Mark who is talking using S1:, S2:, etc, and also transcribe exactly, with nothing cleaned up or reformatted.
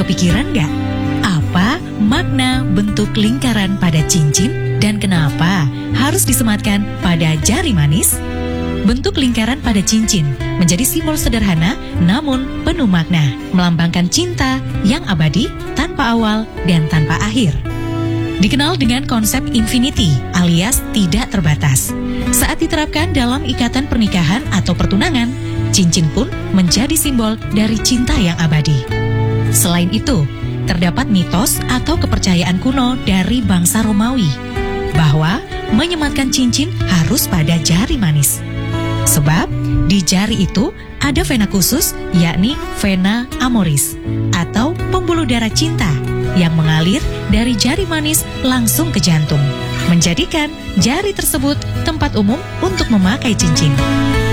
S1: kepikiran nggak? Apa makna bentuk lingkaran pada cincin dan kenapa harus disematkan pada jari manis? Bentuk lingkaran pada cincin menjadi simbol sederhana namun penuh makna, melambangkan cinta yang abadi, tanpa awal dan tanpa akhir. Dikenal dengan konsep infinity alias tidak terbatas. Saat diterapkan dalam ikatan pernikahan atau pertunangan, cincin pun menjadi simbol dari cinta yang abadi. Selain itu, terdapat mitos atau kepercayaan kuno dari bangsa Romawi bahwa menyematkan cincin harus pada jari manis. Sebab di jari itu ada vena khusus, yakni vena amoris atau pembuluh darah cinta yang mengalir dari jari manis langsung ke jantung, menjadikan jari tersebut tempat umum untuk memakai cincin.